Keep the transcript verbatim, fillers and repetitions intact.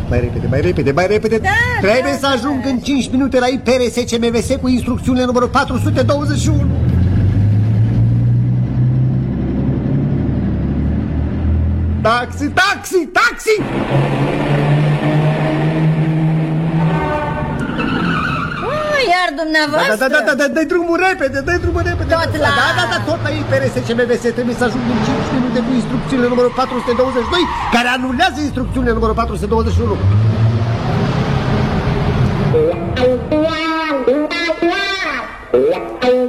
Mai repede, mai repede, mai repede. Da, Trebuie da, să ajung da. în cinci minute la I P R S C M V S cu instrucțiunile numărul patru sute douăzeci și unu. Taxi, taxi, taxi! Iar dumneavoastră? Da, da, da, da, dai drumul repede, dai drumul repede. Tot la... Da, da, da, tot la I P R S C M V S. Trebuie să ajung în cinci minute cu instrucțiunile numărul patru sute douăzeci și doi, care anulează instrucțiunile numărul patru sute douăzeci și unu. Wow.